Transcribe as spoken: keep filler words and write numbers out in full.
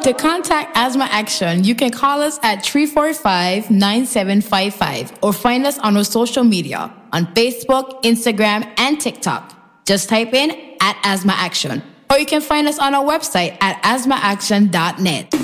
To contact Asthma Action, you can call us at three four five, nine seven five five or find us on our social media on Facebook, Instagram, and TikTok. Just type in at Asthma Action. Or you can find us on our website at asthma action dot net.